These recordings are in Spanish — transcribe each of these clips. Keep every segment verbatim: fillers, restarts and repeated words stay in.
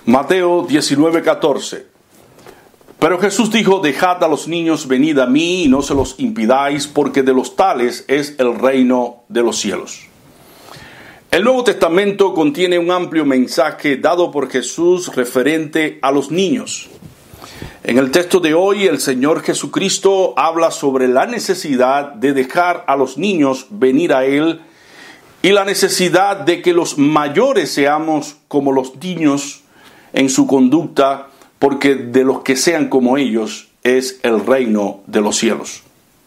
Mateo diecinueve, catorce. Pero Jesús dijo: dejad a los niños, venid a mí, y no se los impidáis, porque de los tales es el reino de los cielos. El Nuevo Testamento contiene un amplio mensaje dado por Jesús referente a los niños. En el texto de hoy, el Señor Jesucristo habla sobre la necesidad de dejar a los niños venir a Él y la necesidad de que los mayores seamos como los niños en su conducta, porque de los que sean como ellos es el reino de los cielos.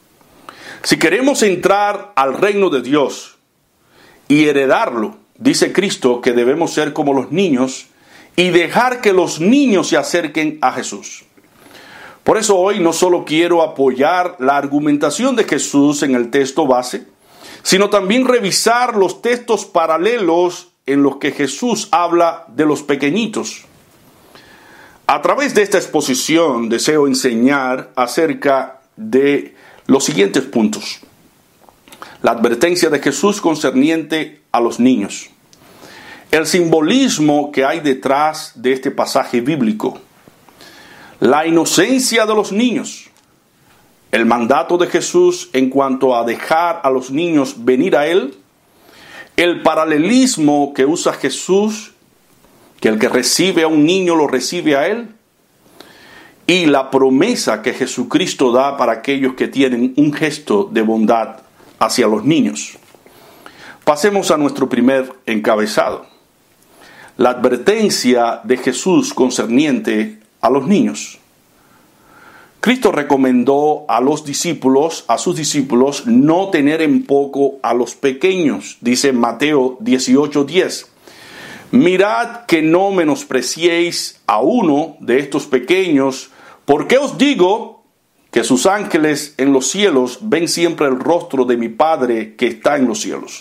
Si queremos entrar al reino de Dios y heredarlo, dice Cristo que debemos ser como los niños y dejar que los niños se acerquen a Jesús. Por eso hoy no solo quiero apoyar la argumentación de Jesús en el texto base, sino también revisar los textos paralelos en los que Jesús habla de los pequeñitos. A través de esta exposición deseo enseñar acerca de los siguientes puntos. La advertencia de Jesús concerniente a los niños. El simbolismo que hay detrás de este pasaje bíblico. La inocencia de los niños. El mandato de Jesús en cuanto a dejar a los niños venir a Él. El paralelismo que usa Jesús, que el que recibe a un niño lo recibe a Él. Y la promesa que Jesucristo da para aquellos que tienen un gesto de bondad hacia los niños. Pasemos a nuestro primer encabezado. La advertencia de Jesús concerniente a los niños. Cristo recomendó a los discípulos, a sus discípulos, no tener en poco a los pequeños. Dice Mateo dieciocho, diez. Mirad que no menospreciéis a uno de estos pequeños, porque os digo que sus ángeles en los cielos ven siempre el rostro de mi Padre que está en los cielos.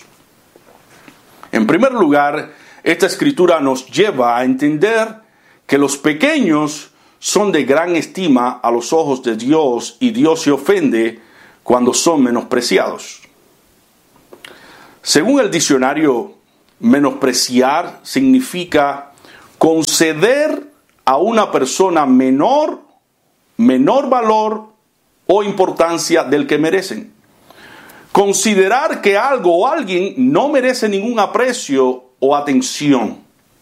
En primer lugar, esta escritura nos lleva a entender que los pequeños son de gran estima a los ojos de Dios y Dios se ofende cuando son menospreciados. Según el diccionario, menospreciar significa conceder a una persona menor, menor valor o importancia del que merecen. Considerar que algo o alguien no merece ningún aprecio o atención.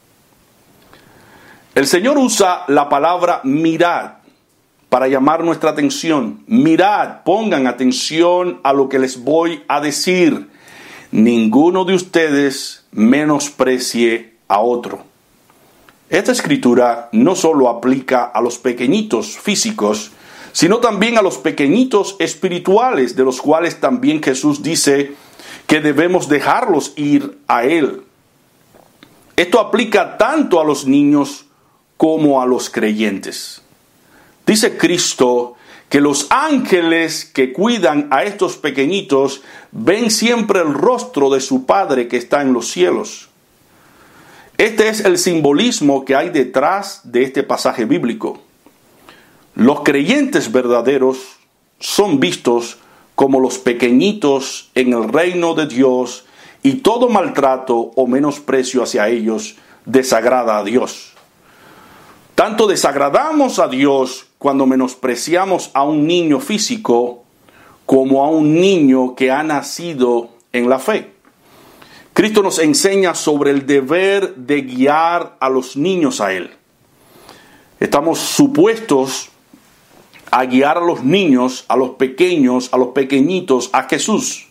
El Señor usa la palabra mirad para llamar nuestra atención. Mirad, pongan atención a lo que les voy a decir. Ninguno de ustedes menosprecie a otro. Esta escritura no solo aplica a los pequeñitos físicos, sino también a los pequeñitos espirituales, de los cuales también Jesús dice que debemos dejarlos ir a Él. Esto aplica tanto a los niños como a los creyentes. Dice Cristo que los ángeles que cuidan a estos pequeñitos ven siempre el rostro de su Padre que está en los cielos. Este es el simbolismo que hay detrás de este pasaje bíblico. Los creyentes verdaderos son vistos como los pequeñitos en el reino de Dios y todo maltrato o menosprecio hacia ellos desagrada a Dios. Tanto desagradamos a Dios cuando menospreciamos a un niño físico como a un niño que ha nacido en la fe. Cristo nos enseña sobre el deber de guiar a los niños a Él. Estamos supuestos a guiar a los niños, a los pequeños, a los pequeñitos, a Jesús.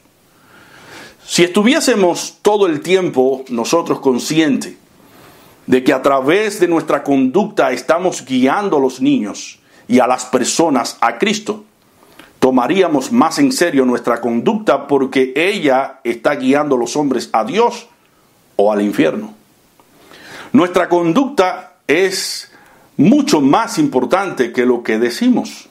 Si estuviésemos todo el tiempo nosotros conscientes de que a través de nuestra conducta estamos guiando a los niños y a las personas a Cristo, tomaríamos más en serio nuestra conducta porque ella está guiando a los hombres a Dios o al infierno. Nuestra conducta es mucho más importante que lo que decimos.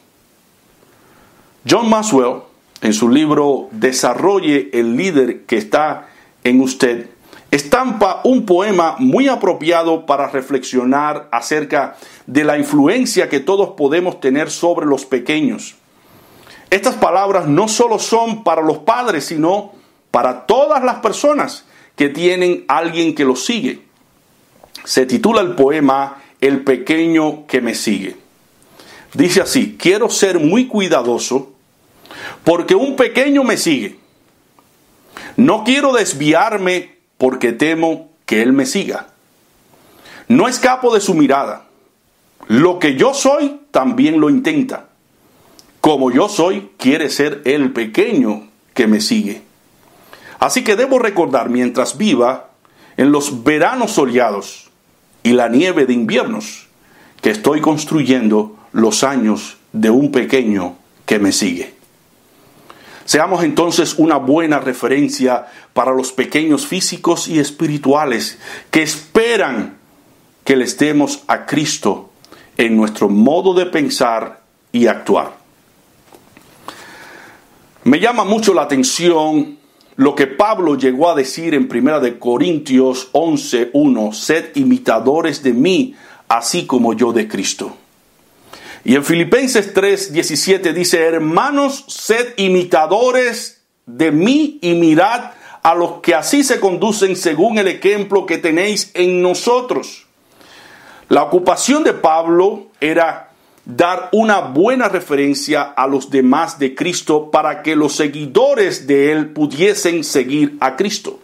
John Maxwell, en su libro Desarrolle el líder que está en usted, estampa un poema muy apropiado para reflexionar acerca de la influencia que todos podemos tener sobre los pequeños. Estas palabras no solo son para los padres, sino para todas las personas que tienen alguien que los sigue. Se titula el poema el pequeño que me sigue. Dice así: quiero ser muy cuidadoso porque un pequeño me sigue. No quiero desviarme porque temo que él me siga. No escapo de su mirada. Lo que yo soy también lo intenta. Como yo soy, quiere ser el pequeño que me sigue. Así que debo recordar mientras viva en los veranos soleados y la nieve de inviernos que estoy construyendo los años de un pequeño que me sigue. Seamos entonces una buena referencia para los pequeños físicos y espirituales que esperan que les demos a Cristo en nuestro modo de pensar y actuar. Me llama mucho la atención lo que Pablo llegó a decir en primera de Corintios once uno: sed imitadores de mí, así como yo de Cristo. Y en Filipenses tres diecisiete dice: hermanos, sed imitadores de mí y mirad a los que así se conducen según el ejemplo que tenéis en nosotros. La ocupación de Pablo era dar una buena referencia a los demás de Cristo para que los seguidores de él pudiesen seguir a Cristo.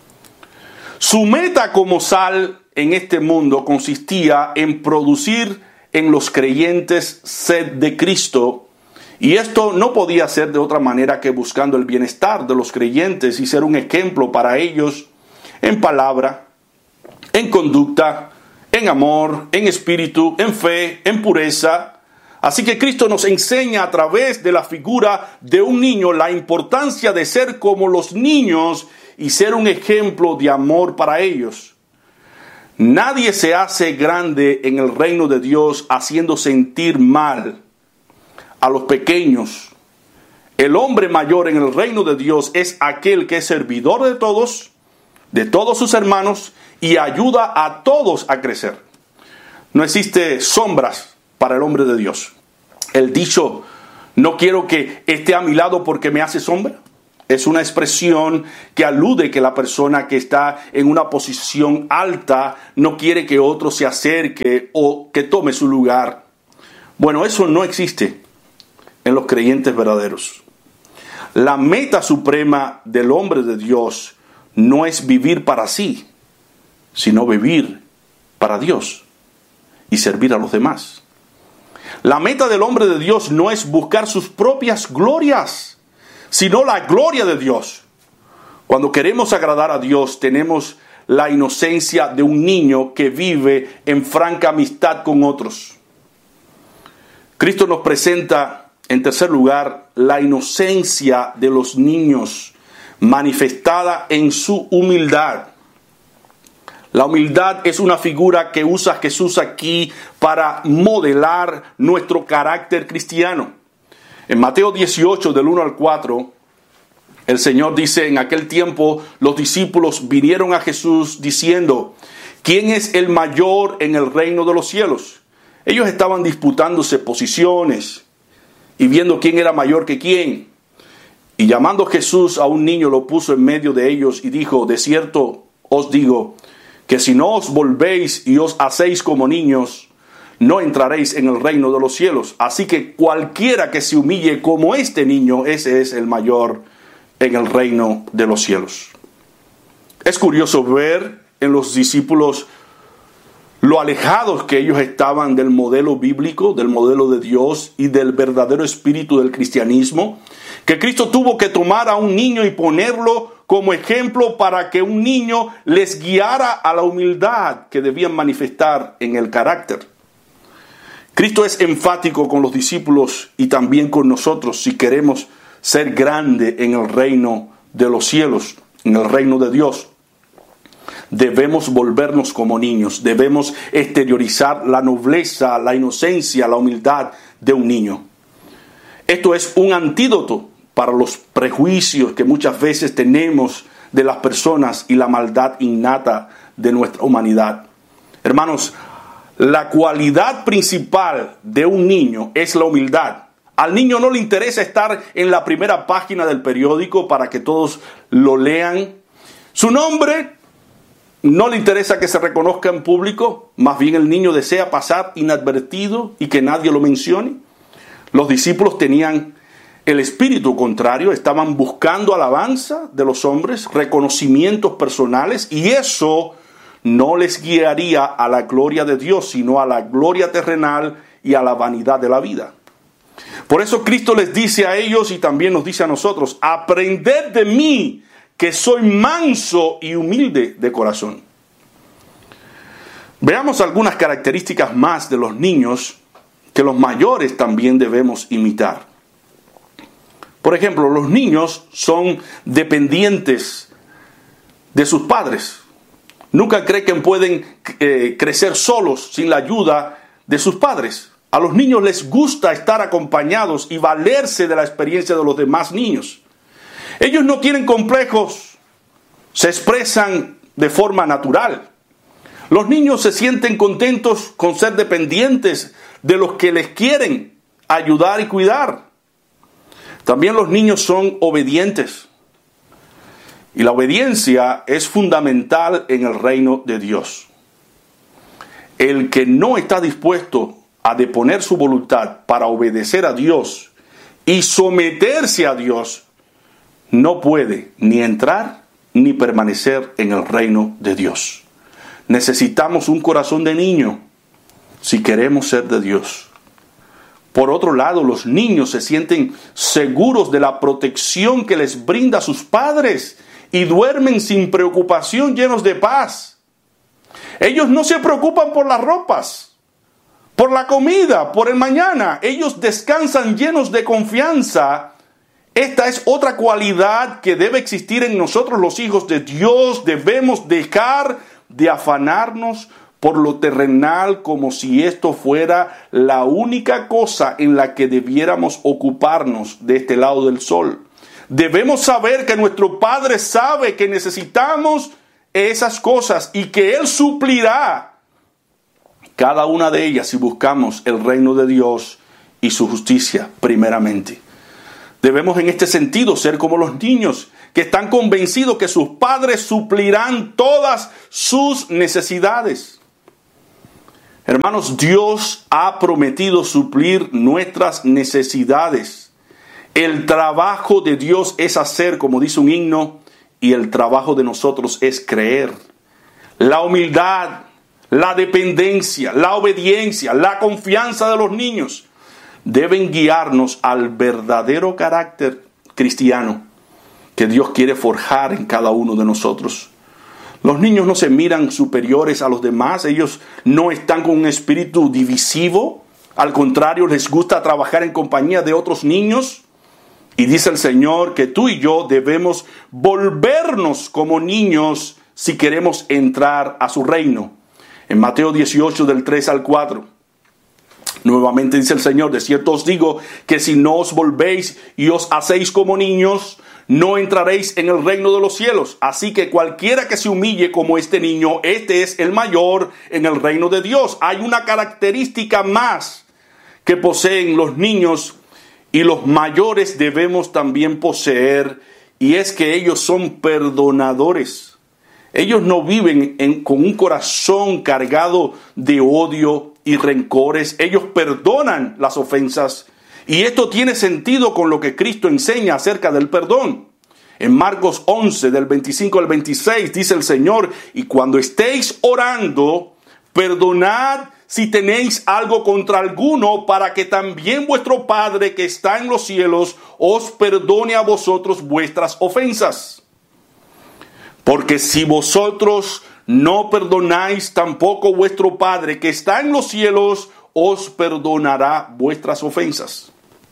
Su meta como sal en este mundo consistía en producir en los creyentes sed de Cristo, y esto no podía ser de otra manera que buscando el bienestar de los creyentes y ser un ejemplo para ellos en palabra, en conducta, en amor, en espíritu, en fe, en pureza. Así que Cristo nos enseña a través de la figura de un niño la importancia de ser como los niños y ser un ejemplo de amor para ellos. Nadie se hace grande en el reino de Dios haciendo sentir mal a los pequeños. El hombre mayor en el reino de Dios es aquel que es servidor de todos, de todos sus hermanos, y ayuda a todos a crecer. No existe sombras para el hombre de Dios. El dicho, no quiero que esté a mi lado porque me hace sombra, es una expresión que alude que la persona que está en una posición alta no quiere que otro se acerque o que tome su lugar. Bueno, eso no existe en los creyentes verdaderos. La meta suprema del hombre de Dios no es vivir para sí, sino vivir para Dios y servir a los demás. La meta del hombre de Dios no es buscar sus propias glorias, sino la gloria de Dios. Cuando queremos agradar a Dios, tenemos la inocencia de un niño que vive en franca amistad con otros. Cristo nos presenta, en tercer lugar, la inocencia de los niños, manifestada en su humildad. La humildad es una figura que usa Jesús aquí para modelar nuestro carácter cristiano. En Mateo dieciocho, del uno al cuatro, el Señor dice: en aquel tiempo los discípulos vinieron a Jesús diciendo: ¿quién es el mayor en el reino de los cielos? Ellos estaban disputándose posiciones y viendo quién era mayor que quién. Y llamando Jesús a un niño, lo puso en medio de ellos y dijo: de cierto os digo, que si no os volvéis y os hacéis como niños, no entraréis en el reino de los cielos. Así que cualquiera que se humille como este niño, ese es el mayor en el reino de los cielos. Es curioso ver en los discípulos lo alejados que ellos estaban del modelo bíblico, del modelo de Dios y del verdadero espíritu del cristianismo, que Cristo tuvo que tomar a un niño y ponerlo como ejemplo para que un niño les guiara a la humildad que debían manifestar en el carácter. Cristo es enfático con los discípulos y también con nosotros si queremos ser grande en el reino de los cielos, en el reino de Dios. Debemos volvernos como niños, debemos exteriorizar la nobleza, la inocencia, la humildad de un niño. Esto es un antídoto para los prejuicios que muchas veces tenemos de las personas y la maldad innata de nuestra humanidad. Hermanos, la cualidad principal de un niño es la humildad. Al niño no le interesa estar en la primera página del periódico para que todos lo lean. Su nombre no le interesa que se reconozca en público, más bien el niño desea pasar inadvertido y que nadie lo mencione. Los discípulos tenían el espíritu contrario, estaban buscando alabanza de los hombres, reconocimientos personales, y eso no les guiaría a la gloria de Dios, sino a la gloria terrenal y a la vanidad de la vida. Por eso Cristo les dice a ellos y también nos dice a nosotros: aprended de mí, que soy manso y humilde de corazón. Veamos algunas características más de los niños que los mayores también debemos imitar. Por ejemplo, los niños son dependientes de sus padres. Nunca creen que pueden eh, crecer solos sin la ayuda de sus padres. A los niños les gusta estar acompañados y valerse de la experiencia de los demás niños. Ellos no tienen complejos, se expresan de forma natural. Los niños se sienten contentos con ser dependientes de los que les quieren ayudar y cuidar. También los niños son obedientes. Y la obediencia es fundamental en el reino de Dios. El que no está dispuesto a deponer su voluntad para obedecer a Dios y someterse a Dios, no puede ni entrar ni permanecer en el reino de Dios. Necesitamos un corazón de niño si queremos ser de Dios. Por otro lado, los niños se sienten seguros de la protección que les brinda sus padres y duermen sin preocupación, llenos de paz. Ellos no se preocupan por las ropas, por la comida, por el mañana. Ellos descansan llenos de confianza. Esta es otra cualidad que debe existir en nosotros, los hijos de Dios. Debemos dejar de afanarnos por lo terrenal como si esto fuera la única cosa en la que debiéramos ocuparnos de este lado del sol. Debemos saber que nuestro Padre sabe que necesitamos esas cosas y que Él suplirá cada una de ellas si buscamos el reino de Dios y su justicia primeramente. Debemos en este sentido ser como los niños que están convencidos que sus padres suplirán todas sus necesidades. Hermanos, Dios ha prometido suplir nuestras necesidades. El trabajo de Dios es hacer, como dice un himno, y el trabajo de nosotros es creer. La humildad, la dependencia, la obediencia, la confianza de los niños deben guiarnos al verdadero carácter cristiano que Dios quiere forjar en cada uno de nosotros. Los niños no se miran superiores a los demás, ellos no están con un espíritu divisivo, al contrario, les gusta trabajar en compañía de otros niños. Y dice el Señor que tú y yo debemos volvernos como niños si queremos entrar a su reino. En Mateo dieciocho, del tres al cuatro. Nuevamente dice el Señor: de cierto os digo que si no os volvéis y os hacéis como niños, no entraréis en el reino de los cielos. Así que cualquiera que se humille como este niño, este es el mayor en el reino de Dios. Hay una característica más que poseen los niños y los mayores debemos también poseer, y es que ellos son perdonadores. Ellos no viven en, con un corazón cargado de odio y rencores. Ellos perdonan las ofensas. Y esto tiene sentido con lo que Cristo enseña acerca del perdón. En Marcos once, del veinticinco al veintiséis, dice el Señor: y cuando estéis orando, perdonad si tenéis algo contra alguno, para que también vuestro Padre que está en los cielos os perdone a vosotros vuestras ofensas. Porque si vosotros no perdonáis, tampoco vuestro Padre que está en los cielos os perdonará vuestras ofensas.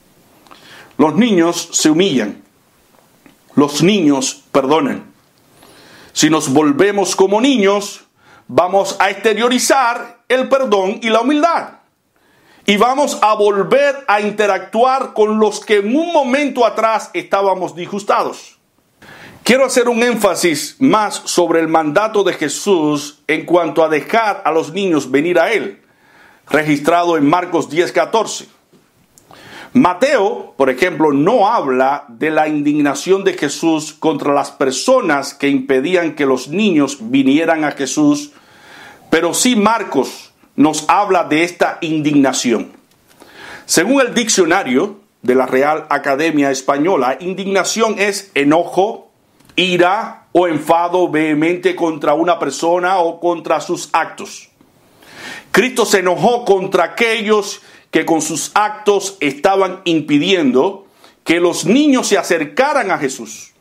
Los niños se humillan. Los niños perdonan. Si nos volvemos como niños, vamos a exteriorizar el perdón y la humildad. Y vamos a volver a interactuar con los que en un momento atrás estábamos disgustados. Quiero hacer un énfasis más sobre el mandato de Jesús en cuanto a dejar a los niños venir a Él, registrado en Marcos diez, catorce. Mateo, por ejemplo, no habla de la indignación de Jesús contra las personas que impedían que los niños vinieran a Jesús, pero sí Marcos nos habla de esta indignación. Según el diccionario de la Real Academia Española, indignación es enojo, ira o enfado vehemente contra una persona o contra sus actos. Cristo se enojó contra aquellos que con sus actos estaban impidiendo que los niños se acercaran a Jesús.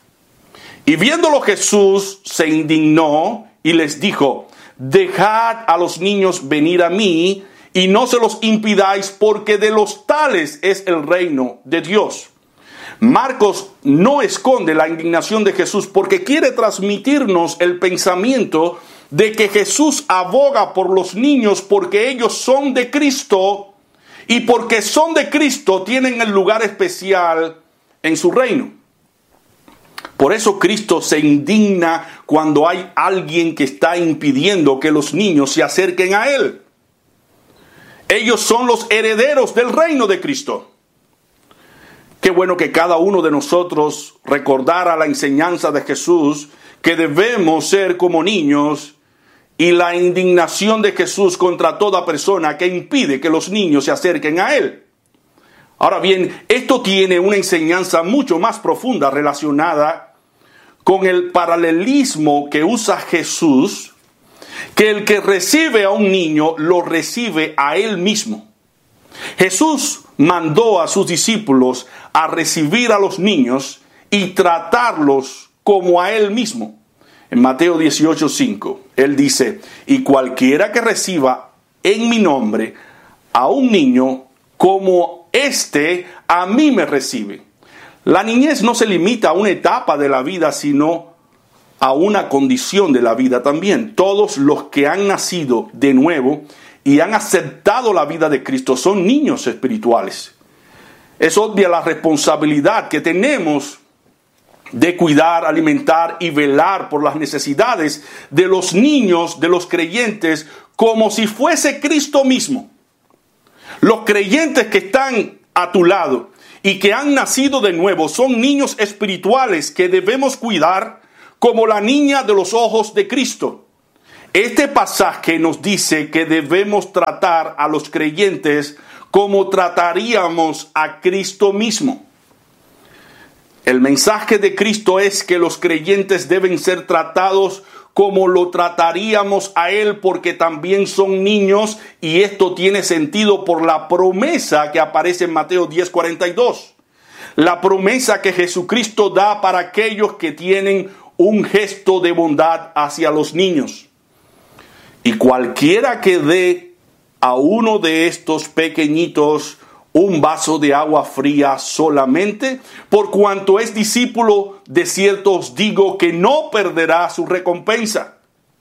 Y viéndolo Jesús se indignó y les dijo: dejad a los niños venir a mí y no se los impidáis, porque de los tales es el reino de Dios. Marcos no esconde la indignación de Jesús porque quiere transmitirnos el pensamiento de que Jesús aboga por los niños porque ellos son de Cristo y porque son de Cristo tienen el lugar especial en su reino. Por eso Cristo se indigna cuando hay alguien que está impidiendo que los niños se acerquen a Él. Ellos son los herederos del reino de Cristo. Qué bueno que cada uno de nosotros recordara la enseñanza de Jesús, que debemos ser como niños, y la indignación de Jesús contra toda persona que impide que los niños se acerquen a Él. Ahora bien, esto tiene una enseñanza mucho más profunda relacionada con el paralelismo que usa Jesús, que el que recibe a un niño lo recibe a Él mismo. Jesús mandó a sus discípulos a recibir a los niños y tratarlos como a Él mismo. En Mateo dieciocho cinco, Él dice: y cualquiera que reciba en mi nombre a un niño como este, a mí me recibe. La niñez no se limita a una etapa de la vida, sino a una condición de la vida también. Todos los que han nacido de nuevo y han aceptado la vida de Cristo son niños espirituales. Es obvia la responsabilidad que tenemos de cuidar, alimentar y velar por las necesidades de los niños, de los creyentes, como si fuese Cristo mismo. Los creyentes que están a tu lado y que han nacido de nuevo son niños espirituales que debemos cuidar como la niña de los ojos de Cristo. Este pasaje nos dice que debemos tratar a los creyentes como trataríamos a Cristo mismo. El mensaje de Cristo es que los creyentes deben ser tratados como lo trataríamos a Él, porque también son niños, y esto tiene sentido por la promesa que aparece en Mateo diez cuarenta y dos. La promesa que Jesucristo da para aquellos que tienen un gesto de bondad hacia los niños. Y cualquiera que dé a uno de estos pequeñitos un vaso de agua fría solamente, por cuanto es discípulo, de cierto os digo que no perderá su recompensa.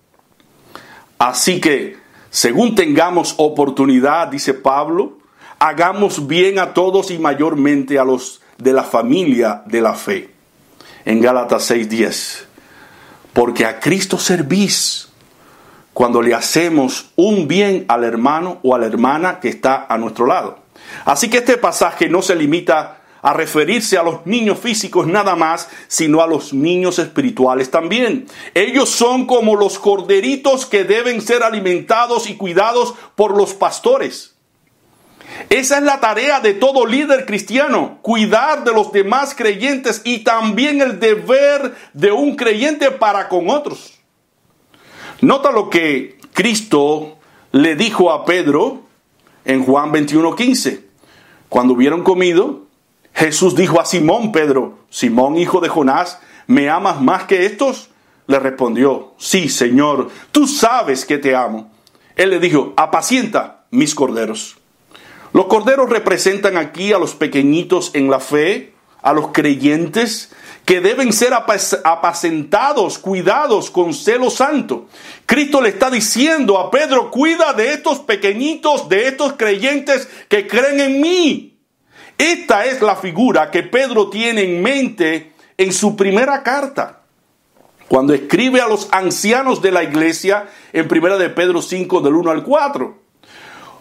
Así que, según tengamos oportunidad, dice Pablo, hagamos bien a todos y mayormente a los de la familia de la fe. En Gálatas seis diez. Porque a Cristo servís cuando le hacemos un bien al hermano o a la hermana que está a nuestro lado. Así que este pasaje no se limita a referirse a los niños físicos nada más, sino a los niños espirituales también. Ellos son como los corderitos que deben ser alimentados y cuidados por los pastores. Esa es la tarea de todo líder cristiano, cuidar de los demás creyentes y también el deber de un creyente para con otros. Nota lo que Cristo le dijo a Pedro en Juan veintiuno quince. Cuando hubieron comido, Jesús dijo a Simón Pedro: Simón, hijo de Jonás, ¿me amas más que estos? Le respondió: sí, Señor, tú sabes que te amo. Él le dijo: apacienta mis corderos. Los corderos representan aquí a los pequeñitos en la fe, a los creyentes que deben ser apacentados, cuidados con celo santo. Cristo le está diciendo a Pedro: cuida de estos pequeñitos, de estos creyentes que creen en mí. Esta es la figura que Pedro tiene en mente en su primera carta, cuando escribe a los ancianos de la iglesia en primera de Pedro cinco, del uno al cuatro.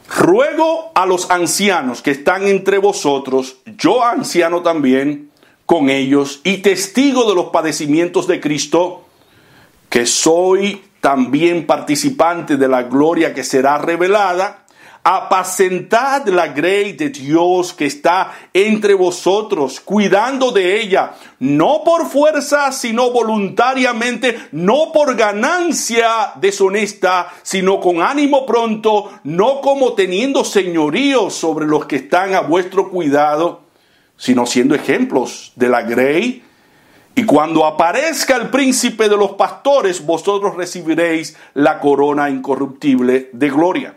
Ruego a los ancianos que están entre vosotros, yo anciano también, con ellos, y testigo de los padecimientos de Cristo, que soy también participante de la gloria que será revelada. Apacentad la grey de Dios que está entre vosotros, cuidando de ella, no por fuerza, sino voluntariamente, no por ganancia deshonesta, sino con ánimo pronto, no como teniendo señorío sobre los que están a vuestro cuidado, sino siendo ejemplos de la grey. Y cuando aparezca el príncipe de los pastores, vosotros recibiréis la corona incorruptible de gloria.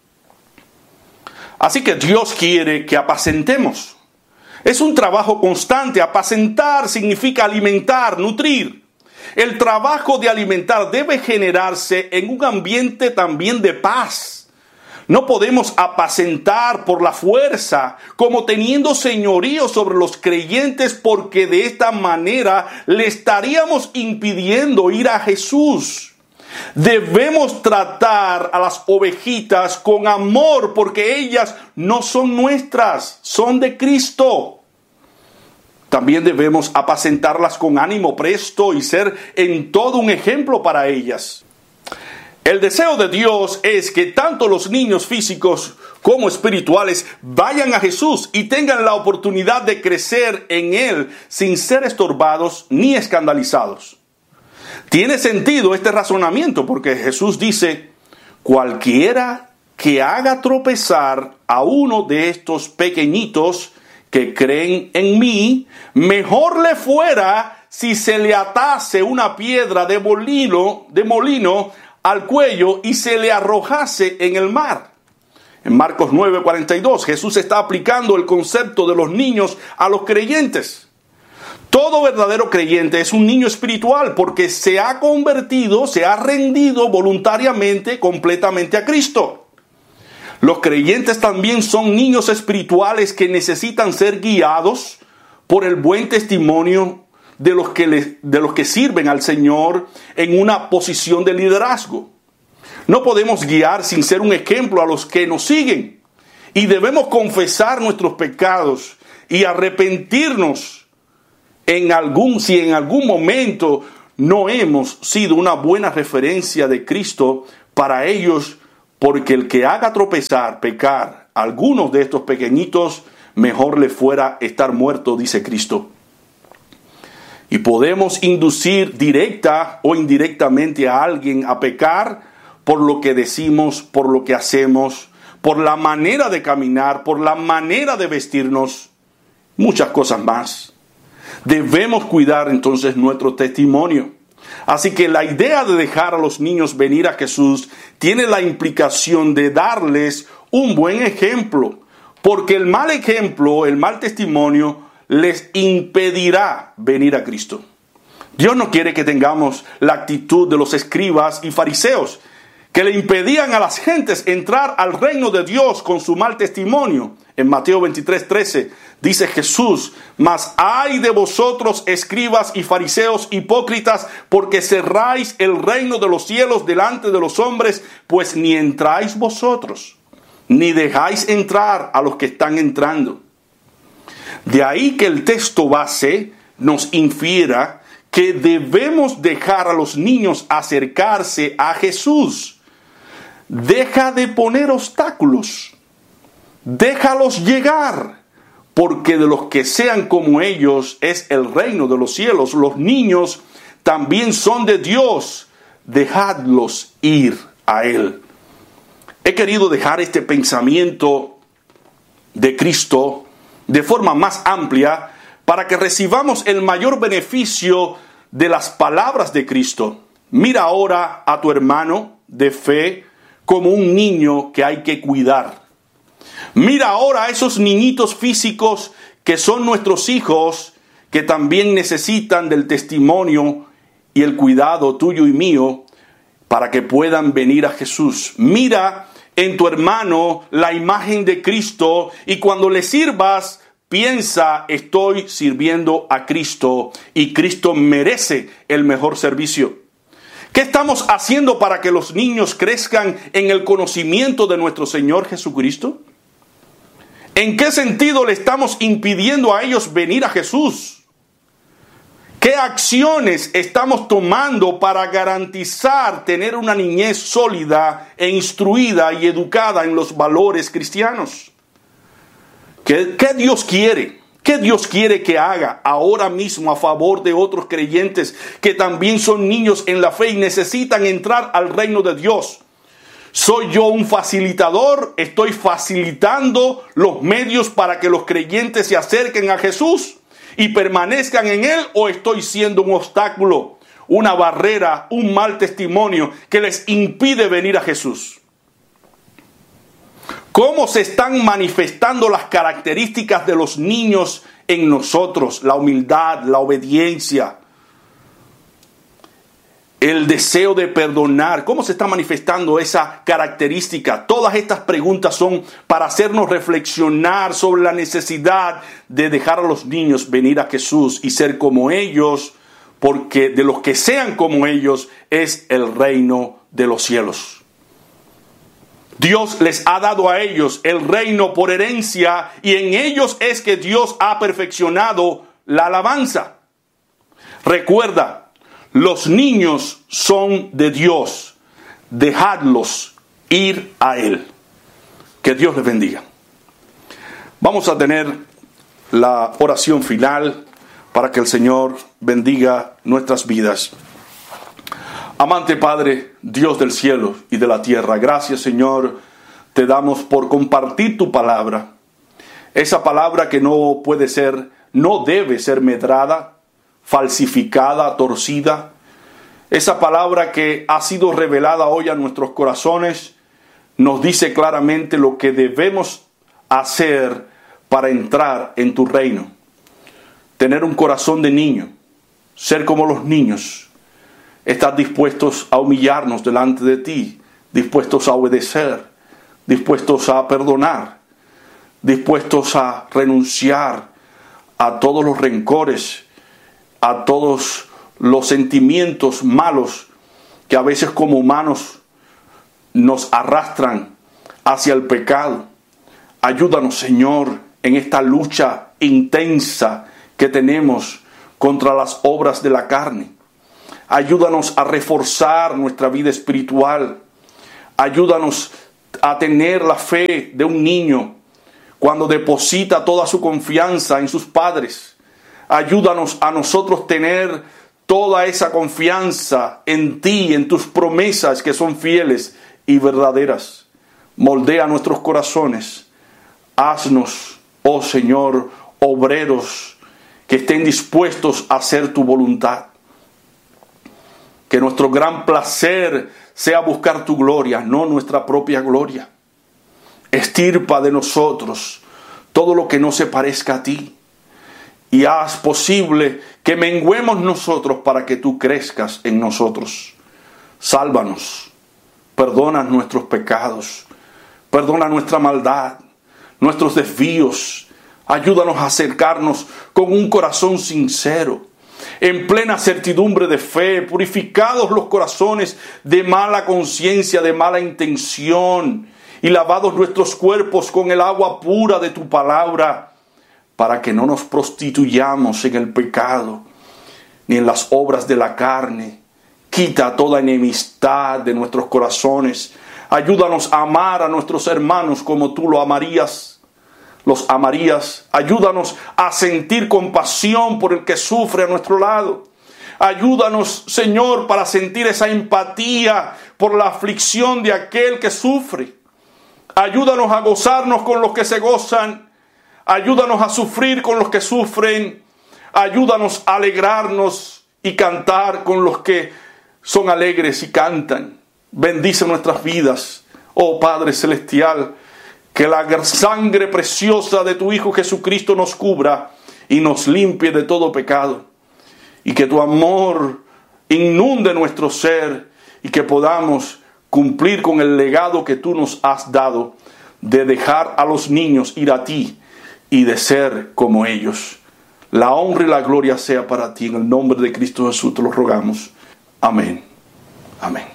Así que Dios quiere que apacentemos. Es un trabajo constante. Apacentar significa alimentar, nutrir. El trabajo de alimentar debe generarse en un ambiente también de paz. No podemos apacentar por la fuerza, como teniendo señorío sobre los creyentes, porque de esta manera le estaríamos impidiendo ir a Jesús. Debemos tratar a las ovejitas con amor, porque ellas no son nuestras, son de Cristo. También debemos apacentarlas con ánimo presto y ser en todo un ejemplo para ellas. El deseo de Dios es que tanto los niños físicos como espirituales vayan a Jesús y tengan la oportunidad de crecer en Él sin ser estorbados ni escandalizados. Tiene sentido este razonamiento porque Jesús dice: cualquiera que haga tropezar a uno de estos pequeñitos que creen en mí, mejor le fuera si se le atase una piedra de molino, de molino al cuello y se le arrojase en el mar. En Marcos nueve cuarenta y dos, Jesús está aplicando el concepto de los niños a los creyentes. Todo verdadero creyente es un niño espiritual porque se ha convertido, se ha rendido voluntariamente, completamente a Cristo. Los creyentes también son niños espirituales que necesitan ser guiados por el buen testimonio de los que, les, de los que sirven al Señor en una posición de liderazgo. No podemos guiar sin ser un ejemplo a los que nos siguen. Y debemos confesar nuestros pecados y arrepentirnos en algún, si en algún momento no hemos sido una buena referencia de Cristo para ellos, porque el que haga tropezar, pecar a algunos de estos pequeñitos, mejor le fuera estar muerto, dice Cristo. Y podemos inducir directa o indirectamente a alguien a pecar por lo que decimos, por lo que hacemos, por la manera de caminar, por la manera de vestirnos, muchas cosas más. Debemos cuidar entonces nuestro testimonio. Así que la idea de dejar a los niños venir a Jesús tiene la implicación de darles un buen ejemplo, porque el mal ejemplo, el mal testimonio, les impedirá venir a Cristo. Dios no quiere que tengamos la actitud de los escribas y fariseos, que le impedían a las gentes entrar al reino de Dios con su mal testimonio. En Mateo veintitrés trece dice Jesús: mas ay de vosotros, escribas y fariseos hipócritas, porque cerráis el reino de los cielos delante de los hombres, pues ni entráis vosotros, ni dejáis entrar a los que están entrando. De ahí que el texto base nos infiera que debemos dejar a los niños acercarse a Jesús. Deja de poner obstáculos. Déjalos llegar, porque de los que sean como ellos es el reino de los cielos. Los niños también son de Dios. Dejadlos ir a Él. He querido dejar este pensamiento de Cristo de forma más amplia para que recibamos el mayor beneficio de las palabras de Cristo. Mira ahora a tu hermano de fe como un niño que hay que cuidar. Mira ahora a esos niñitos físicos que son nuestros hijos, que también necesitan del testimonio y el cuidado tuyo y mío para que puedan venir a Jesús. Mira en tu hermano la imagen de Cristo y cuando le sirvas, piensa: estoy sirviendo a Cristo y Cristo merece el mejor servicio. ¿Qué estamos haciendo para que los niños crezcan en el conocimiento de nuestro Señor Jesucristo? ¿En qué sentido le estamos impidiendo a ellos venir a Jesús? ¿Qué acciones estamos tomando para garantizar tener una niñez sólida e instruida y educada en los valores cristianos? ¿Qué, qué Dios quiere? ¿Qué Dios quiere que haga ahora mismo a favor de otros creyentes que también son niños en la fe y necesitan entrar al reino de Dios? ¿Soy yo un facilitador? ¿Estoy facilitando los medios para que los creyentes se acerquen a Jesús y permanezcan en Él? ¿O estoy siendo un obstáculo, una barrera, un mal testimonio que les impide venir a Jesús? ¿Cómo se están manifestando las características de los niños en nosotros? La humildad, la obediencia, el deseo de perdonar. ¿Cómo se está manifestando esa característica? Todas estas preguntas son para hacernos reflexionar sobre la necesidad de dejar a los niños venir a Jesús y ser como ellos, porque de los que sean como ellos es el reino de los cielos. Dios les ha dado a ellos el reino por herencia y en ellos es que Dios ha perfeccionado la alabanza. Recuerda, los niños son de Dios. Dejadlos ir a Él. Que Dios les bendiga. Vamos a tener la oración final para que el Señor bendiga nuestras vidas. Amante Padre, Dios del cielo y de la tierra, gracias Señor, te damos por compartir tu palabra. Esa palabra que no puede ser, no debe ser medrada, falsificada, torcida. Esa palabra que ha sido revelada hoy a nuestros corazones nos dice claramente lo que debemos hacer para entrar en tu reino. Tener un corazón de niño, ser como los niños. Estar dispuestos a humillarnos delante de ti, dispuestos a obedecer, dispuestos a perdonar, dispuestos a renunciar a todos los rencores, a todos los sentimientos malos que a veces como humanos nos arrastran hacia el pecado. Ayúdanos, Señor, en esta lucha intensa que tenemos contra las obras de la carne. Ayúdanos a reforzar nuestra vida espiritual. Ayúdanos a tener la fe de un niño cuando deposita toda su confianza en sus padres. Ayúdanos a nosotros tener toda esa confianza en ti, en tus promesas que son fieles y verdaderas. Moldea nuestros corazones. Haznos, oh Señor, obreros que estén dispuestos a hacer tu voluntad. Que nuestro gran placer sea buscar tu gloria, no nuestra propia gloria. Estirpa de nosotros todo lo que no se parezca a ti. Y haz posible que menguemos nosotros para que tú crezcas en nosotros. Sálvanos, perdona nuestros pecados, perdona nuestra maldad, nuestros desvíos. Ayúdanos a acercarnos con un corazón sincero, en plena certidumbre de fe, purificados los corazones de mala conciencia, de mala intención, y lavados nuestros cuerpos con el agua pura de tu palabra, para que no nos prostituyamos en el pecado, ni en las obras de la carne. Quita toda enemistad de nuestros corazones. Ayúdanos a amar a nuestros hermanos como tú lo amarías. Los amarías. Ayúdanos a sentir compasión por el que sufre a nuestro lado. Ayúdanos, Señor, para sentir esa empatía por la aflicción de aquel que sufre. Ayúdanos a gozarnos con los que se gozan. Ayúdanos a sufrir con los que sufren. Ayúdanos a alegrarnos y cantar con los que son alegres y cantan. Bendice nuestras vidas, oh Padre Celestial. Que la sangre preciosa de tu Hijo Jesucristo nos cubra y nos limpie de todo pecado. Y que tu amor inunde nuestro ser y que podamos cumplir con el legado que tú nos has dado de dejar a los niños ir a ti y de ser como ellos. La honra y la gloria sea para ti. En el nombre de Cristo Jesús te lo rogamos. Amén. Amén.